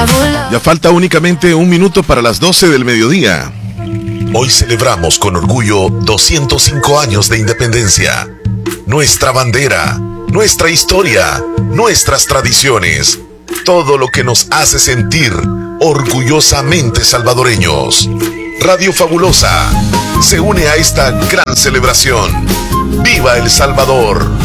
Ya falta únicamente un minuto para las 12 del mediodía. Hoy celebramos con orgullo 205 años de independencia. Nuestra bandera, nuestra historia, nuestras tradiciones, todo lo que nos hace sentir orgullosamente salvadoreños. Radio Fabulosa se une a esta gran celebración. ¡Viva El Salvador!